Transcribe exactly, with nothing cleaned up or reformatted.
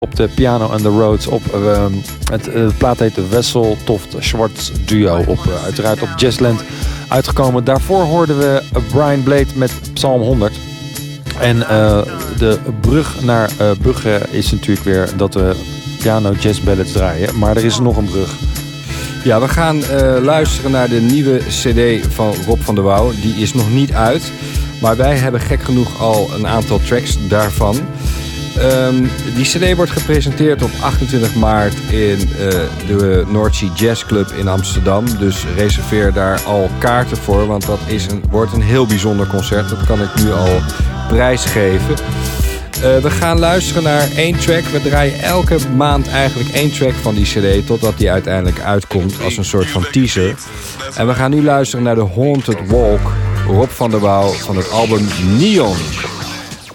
op de piano and the Rhodes op uh, het uh, plaat heet de Wessel Toft Schwartz Duo op uh, uiteraard op Jazzland uitgekomen. Daarvoor hoorden we Brian Blade met Psalm honderd. En uh, de brug naar uh, Brugge is natuurlijk weer dat we piano jazz ballads draaien, maar er is nog een brug. Ja, we gaan uh, luisteren naar de nieuwe cd van Rob van der Wouw. Die is nog niet uit, maar wij hebben gek genoeg al een aantal tracks daarvan. Um, die cd wordt gepresenteerd op achtentwintig maart in uh, de North Sea Jazz Club in Amsterdam. Dus reserveer daar al kaarten voor, want dat is een, wordt een heel bijzonder concert. Dat kan ik nu al prijsgeven. Uh, we gaan luisteren naar één track. We draaien elke maand eigenlijk één track van die cd totdat die uiteindelijk uitkomt als een soort van teaser. En we gaan nu luisteren naar The Haunted Walk, Rob van der Wouw van het album Neon.